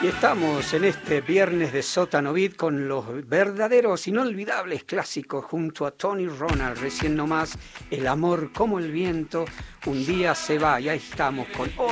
Y estamos en este viernes de Sótano Beat con los verdaderos, inolvidables clásicos junto a Tony Ronald, recién nomás, El amor como el viento, un día se va, y ahí estamos con